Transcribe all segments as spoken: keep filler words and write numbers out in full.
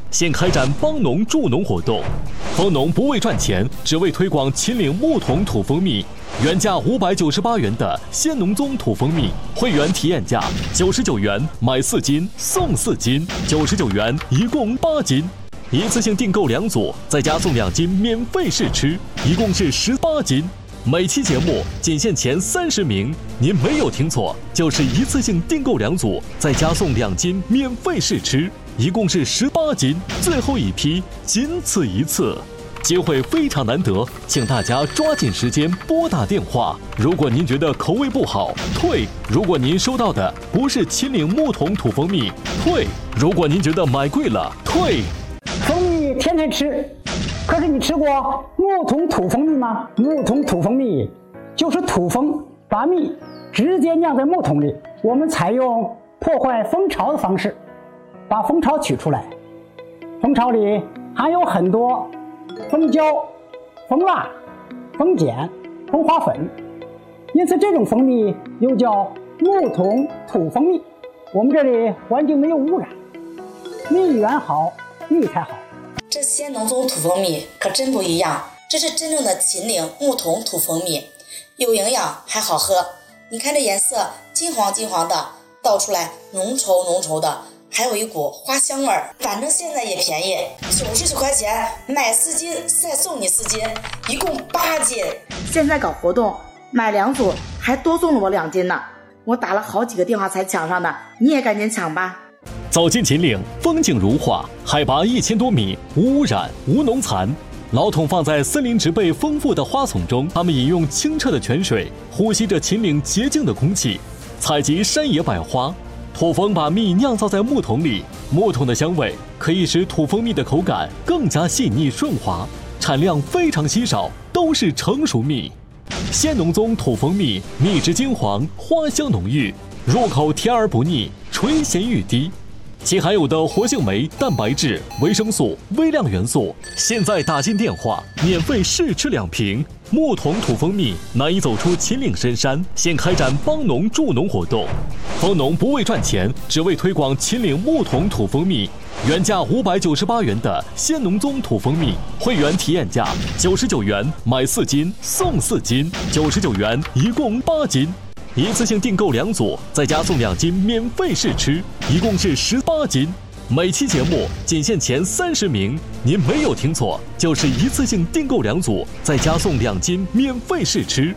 现开展帮农助农活动。蜂农不为赚钱，只为推广秦岭牧童土蜂蜜。原价五百九十八元的仙农宗土蜂蜜，会员体验价九十九元，买四斤送四斤，九十九元一共八斤。一次性订购两组，再加送两斤免费试吃，一共是十八斤。每期节目仅限前三十名，您没有听错，就是一次性订购两组，再加送两斤免费试吃，一共是十八斤，最后一批仅此一次。机会非常难得，请大家抓紧时间拨打电话。如果您觉得口味不好，退；如果您收到的不是秦岭牧童土蜂蜜，退；如果您觉得买贵了，退。 蜂蜜天天吃，可是你吃过牧童土蜂蜜吗？牧童土蜂蜜就是土蜂把蜜直接酿在木桶里，我们采用破坏蜂巢的方式，把蜂巢取出来。蜂巢里含有很多蜂胶、蜂蜡、蜂碱、蜂花粉，因此这种蜂蜜又叫牧童土蜂蜜。我们这里环境没有污染，蜜源好，蜜才好。 这仙农宗土蜂蜜可真不一样，这是真正的秦岭牧童土蜂蜜，有营养还好喝。你看这颜色金黄金黄的，倒出来浓稠浓稠的，还有一股花香味儿。反正现在也便宜，九十九块钱买四斤再送你四斤，一共八斤。现在搞活动，买两组还多送了我两斤呢。我打了好几个电话才抢上的，你也赶紧抢吧。 走进秦岭，风景如画，海拔一千多米，无污染，无农残。老桶放在森林植被丰富的花丛中，它们饮用清澈的泉水，呼吸着秦岭洁净的空气，采集山野百花。土蜂把蜜酿造在木桶里，木桶的香味可以使土蜂蜜的口感更加细腻顺滑，产量非常稀少，都是成熟蜜。仙农宗土蜂蜜蜜质金黄，花香浓郁，入口甜而不腻，垂涎欲滴。其含有的活性酶、蛋白质、维生素、微量元素，现在打进电话，免费试吃两瓶。牧童土蜂蜜难以走出秦岭深山，现开展帮农助农活动。蜂农不为赚钱，只为推广秦岭牧童土蜂蜜。原价五百九十八元的仙农宗土蜂蜜，会员体验价九十九元，买四斤送四斤，九十九元一共八斤。一次性订购两组，再加送两斤免费试吃，一共是十八斤。每期节目仅限前三十名，您没有听错，就是一次性订购两组，再加送两斤免费试吃。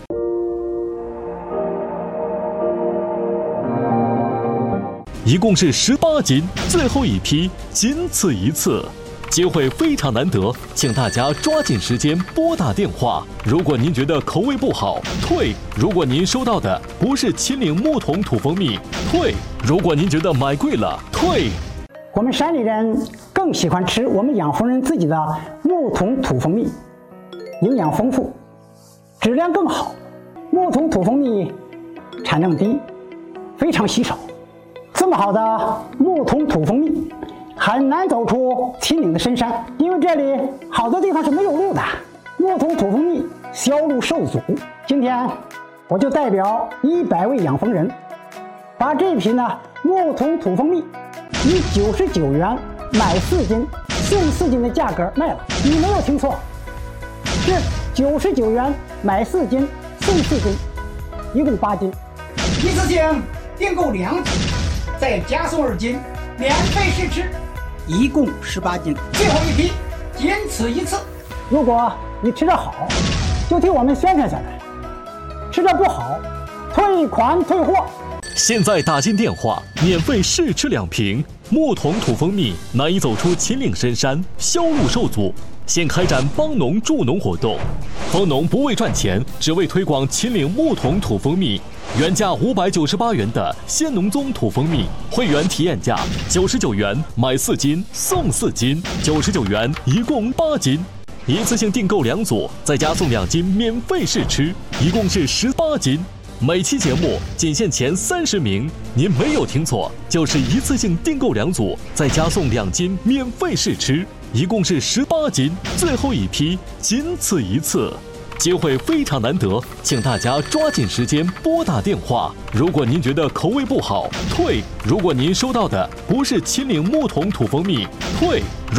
一共是十八斤，最后一批仅此一次。机会非常难得，请大家抓紧时间拨打电话。如果您觉得口味不好，退；如果您收到的不是秦岭牧童土蜂蜜，退；如果您觉得买贵了，退。 我们山里人更喜欢吃我们养蜂人自己的牧童土蜂蜜，营养丰富，质量更好。牧童土蜂蜜产量低，非常稀少。这么好的牧童土蜂蜜很难走出秦岭的深山，因为这里好多地方是没有路的。牧童土蜂蜜销路受阻，今天我就代表一百位养蜂人，把这瓶呢牧童土蜂蜜以九十九元买四斤送四斤的价格卖了。你没有听错，是九十九元买四斤送四斤，一共八斤。一次性订购两斤，再加送二斤免费试吃，一共十八斤，最后一批仅此一次。如果你吃得好，就替我们宣传宣传；吃得不好，退款退货。 现在打进电话，免费试吃两瓶。牧童土蜂蜜难以走出秦岭深山，销路受阻，现开展帮农助农活动。蜂农不为赚钱，只为推广秦岭牧童土蜂蜜。原价五百九十八元的仙农宗土蜂蜜，会员体验价九十九元，买四斤送四斤，九十九元一共八斤。一次性订购两组，再加送两斤免费试吃，一共是十八斤。每期节目仅限前三十名，您没有听错，就是一次性订购两组，再加送两斤免费试吃，一共是十八斤，最后一批仅此一次。机会非常难得，请大家抓紧时间拨打电话。如果您觉得口味不好，退；如果您收到的不是秦岭牧童土蜂蜜，退。